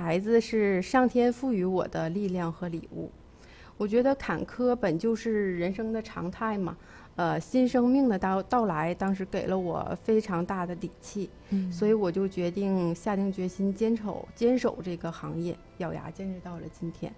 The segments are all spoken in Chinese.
孩子是上天赋予我的力量和礼物。我觉得坎坷本就是人生的常态嘛，新生命的到来，当时给了我非常大的底气，所以我就下定决心坚守这个行业，咬牙坚持到了今天。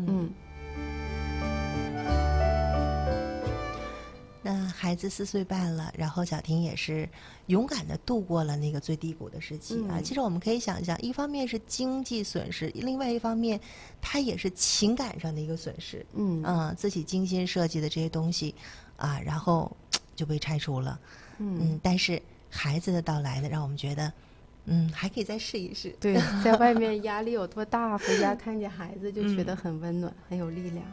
那孩子4岁半了，然后小婷也是勇敢地度过了那个最低谷的时期啊。其实我们可以想象，一方面是经济损失，另外一方面，它也是情感上的一个损失。自己精心设计的这些东西啊，然后就被拆除了。但是孩子的到来呢，让我们觉得，还可以再试一试。 对，在外面压力有多大，回家看见孩子就觉得很温暖，很有力量。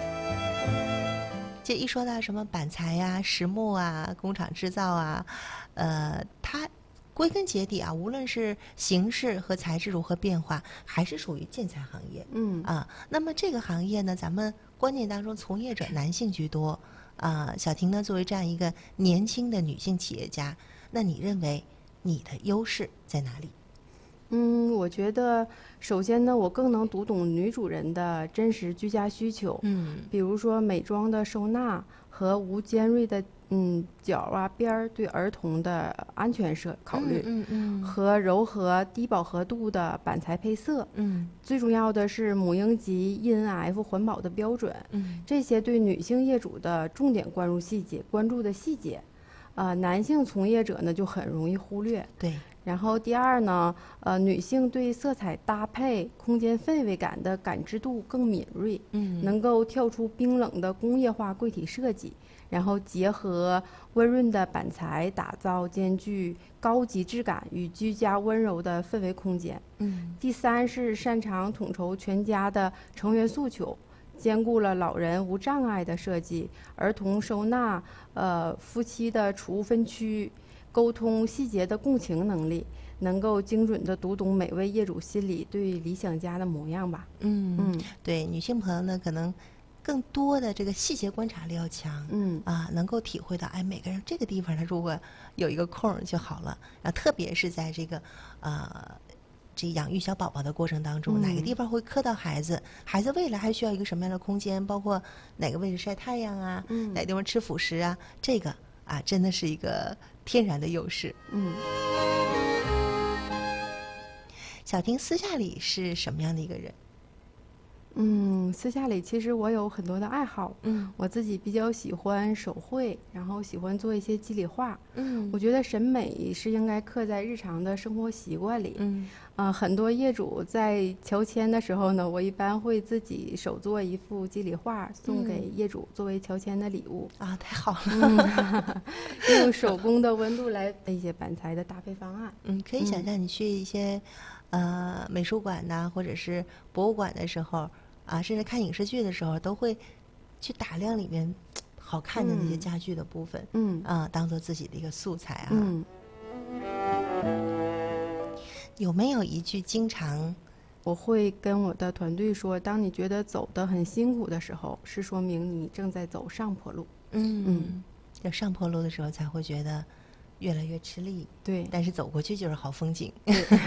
这一说到什么板材呀、实木啊、工厂制造啊，它归根结底啊，无论是形式和材质如何变化，还是属于建材行业。那么这个行业呢，咱们观念当中从业者男性居多啊。小婷呢，作为这样一个年轻的女性企业家，那你认为你的优势在哪里？ 我觉得首先呢，我更能读懂女主人的真实居家需求。比如说美妆的收纳和无尖锐的角啊边儿对儿童的安全考虑，和柔和低饱和度的板材配色，最重要的是母婴级 ENF 环保的标准，这些对女性业主的重点关注的细节，男性从业者呢就很容易忽略。 对。 然后第二呢，女性对色彩搭配、空间氛围感的感知度更敏锐，能够跳出冰冷的工业化柜体设计，然后结合温润的板材，打造兼具高级质感与居家温柔的氛围空间。第三是擅长统筹全家的成员诉求，兼顾了老人无障碍的设计、儿童收纳、夫妻的储物分区。沟通细节的共情能力，能够精准地读懂每位业主心里对理想家的模样吧。 对，女性朋友呢，可能更多的这个细节观察力要强，能够体会到，每个人这个地方他如果有一个空就好了，特别是在这个这养育小宝宝的过程当中，哪个地方会磕到孩子，孩子未来还需要一个什么样的空间，包括哪个位置晒太阳啊，哪个地方吃辅食啊，这个真的是一个天然的优势。小婷私下里是什么样的一个人？ 私下里其实我有很多的爱好。我自己比较喜欢手绘，然后喜欢做一些肌理画。我觉得审美是应该刻在日常的生活习惯里。很多业主在乔迁的时候呢，我一般会自己手做一幅肌理画送给业主作为乔迁的礼物。 太好了。 用手工的温度来一些板材的搭配方案。 可以想象你去一些美术馆呐，或者是博物馆的时候甚至看影视剧的时候，都会去打量里面好看的那些家具的部分，当做自己的一个素材啊。有没有一句经常我会跟我的团队说，当你觉得走得很辛苦的时候，是说明你正在走上坡路。 要上坡路的时候才会觉得越来越吃力。 对， 但是走过去就是好风景。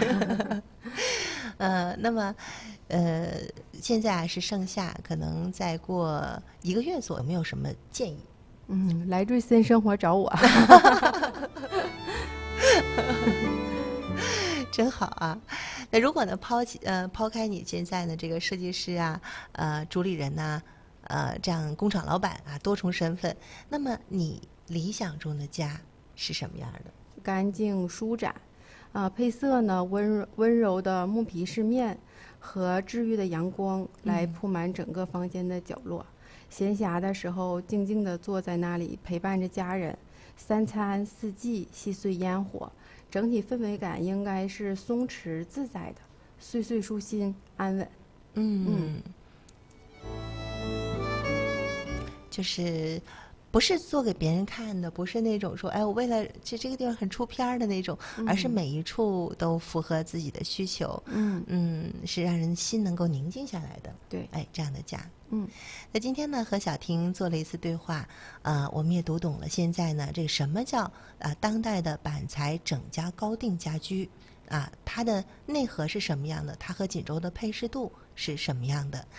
那么现在是盛夏，可能再过1个月左右，有没有什么建议？ 来瑞森生活找我。 真好啊！那如果呢抛开你现在的这个设计师主理人呐，这样工厂老板多重身份，那么你理想中的家是什么样的？ 干净舒展，配色呢温柔的木皮饰面和治愈的阳光来铺满整个房间的角落。闲暇的时候，静静地坐在那里陪伴着家人，3餐4季细碎烟火。整体氛围感应该是松弛自在的，岁岁舒心安稳。 就是不是做给别人看的，不是那种说我为了这个地方很出片的那种，而是每一处都符合自己的需求。是让人心能够宁静下来的。 对， 这样的家。那今天呢，和小婷做了一次对话，我们也读懂了现在呢，这什么叫当代的板材整家高定家居。 啊，它的内核是什么样的，它和锦州的配饰度是什么样的。